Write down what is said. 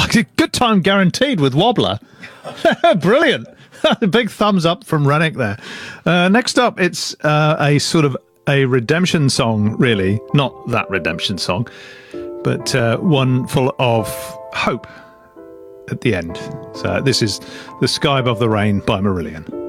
Good time guaranteed with Wobbler. Brilliant. Big thumbs up from Rennick there. Next up, it's a sort of a redemption song, really. Not that redemption song, but one full of hope at the end. So this is The Sky Above the Rain by Marillion.